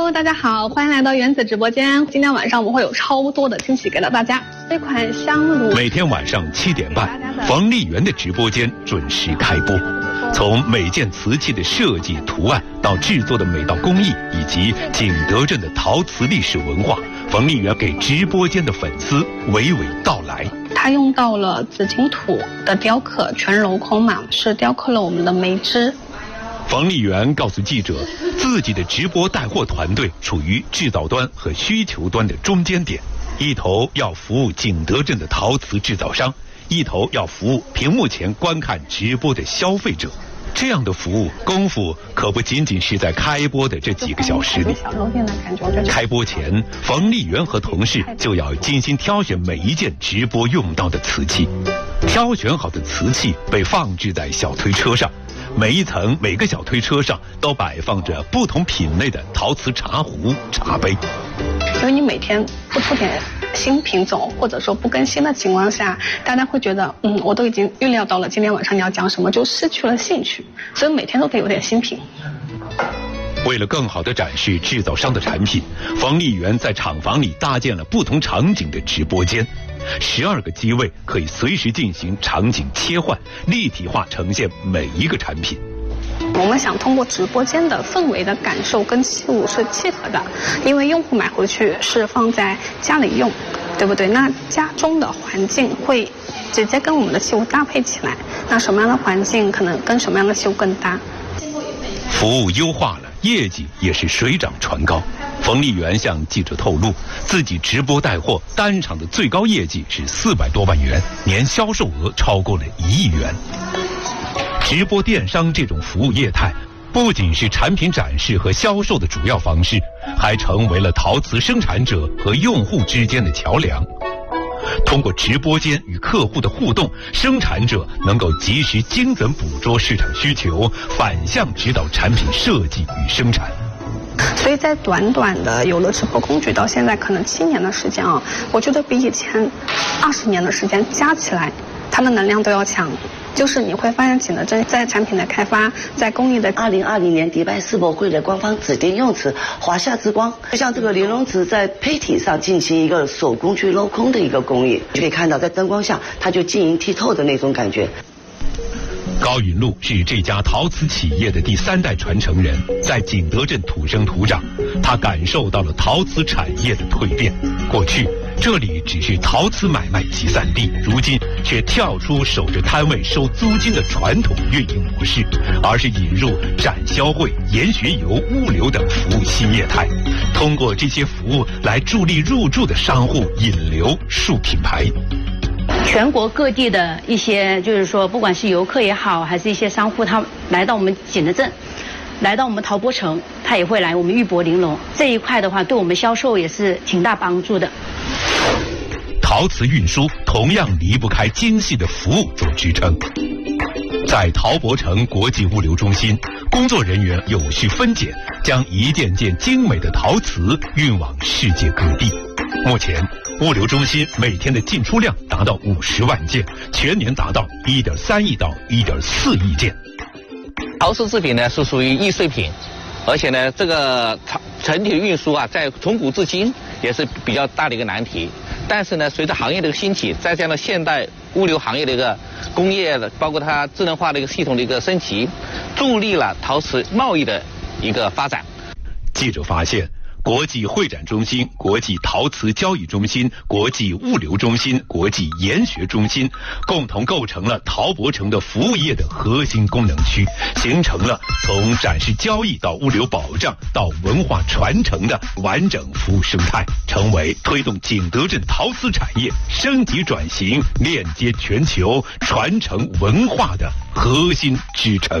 Hello， 大家好，欢迎来到原子直播间。今天晚上我们会有超多的惊喜给到大家。这款香炉每天晚上7点半，房丽媛的直播间准时开播。从每件瓷器的设计图案到制作的每道工艺，以及景德镇的陶瓷历史文化，房丽媛给直播间的粉丝娓娓道来。 它用到了紫金土的雕刻，全镂空嘛，是雕刻了我们的梅枝。 房丽媛告诉记者，自己的直播带货团队处于制造端和需求端的中间点，一头要服务景德镇的陶瓷制造商，一头要服务屏幕前观看直播的消费者。这样的服务功夫可不仅仅是在开播的这几个小时里。开播前，房丽媛和同事就要精心挑选每一件直播用到的瓷器，挑选好的瓷器被放置在小推车上。每一层每个小推车上都摆放着不同品类的陶瓷茶壶、茶杯。 因为你每天不出点新品种，或者说不更新的情况下，大家会觉得，我都已经预料到了今天晚上你要讲什么，就失去了兴趣。所以每天都得有点新品。 为了更好地展示制造商的产品，房丽媛在厂房里搭建了不同场景的直播间。12个机位可以随时进行场景切换，立体化呈现每一个产品。 我们想通过直播间的氛围的感受跟器物是契合的，因为用户买回去是放在家里用，对不对？那家中的环境会直接跟我们的器物搭配起来，那什么样的环境可能跟什么样的器物更搭？ 服务优化了，业绩也是水涨船高。冯丽媛向记者透露，自己直播带货单场的最高业绩是400多万元，年销售额超过了1亿元。直播电商这种服务业态，不仅是产品展示和销售的主要方式，还成为了陶瓷生产者和用户之间的桥梁。通过直播间与客户的互动，生产者能够及时精准捕捉市场需求，反向指导产品设计与生产。 所以在短短的有了直播工具到现在可能7年的时间啊，我觉得比以前20年的时间加起来，它的能量都要强。就是你会发现景德镇在产品的开发，在工艺的 2020年迪拜世博会的官方指定用词华夏之光，就像这个玲珑瓷在胚体上进行一个手工去镂空的一个工艺，就可以看到在灯光下它就晶莹剔透的那种感觉。 高允禄是这家陶瓷企业的第3代传承人，在景德镇土生土长，他感受到了陶瓷产业的蜕变。过去这里只是陶瓷买卖集散地，如今却跳出守着摊位收租金的传统运营模式，而是引入展销会、研学游、物流等服务新业态，通过这些服务来助力入驻的商户引流树品牌。 全国各地的一些，就是说不管是游客也好，还是一些商户，他来到我们景德镇，来到我们陶博城，他也会来我们玉博玲珑这一块的话，对我们销售也是挺大帮助的。 陶瓷运输同样离不开精细的服务做支撑。在陶博城国际物流中心，工作人员有序分拣，将一件件精美的陶瓷运往世界各地。目前物流中心每天的进出量达到50万件，全年达到1.3亿到1.4亿件。 陶瓷制品呢是属于易碎品，而且呢这个整体的运输啊，在从古至今也是比较大的一个难题。但是呢，随着行业的一个兴起，再加上现代物流行业的一个工业的，包括它智能化的一个系统的一个升级，助力了陶瓷贸易的一个发展。 记者发现，国际会展中心、国际陶瓷交易中心、国际物流中心、国际研学中心共同构成了陶博城的服务业的核心功能区，形成了从展示交易到物流保障到文化传承的完整服务生态，成为推动景德镇陶瓷产业升级转型、链接全球、传承文化的核心支撑。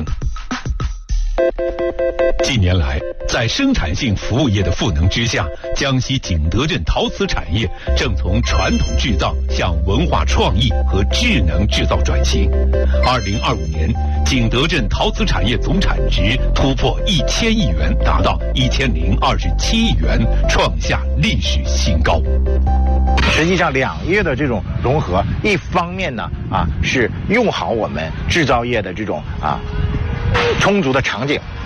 近年来，在生产性服务业的赋能之下，江西景德镇陶瓷产业正从传统制造向文化创意和智能制造转型。2025年，景德镇陶瓷产业总产值突破1000亿元，达到1027亿元，创下历史新高。 实际上2业的这种融合，一方面呢是用好我们制造业的这种充足的场景。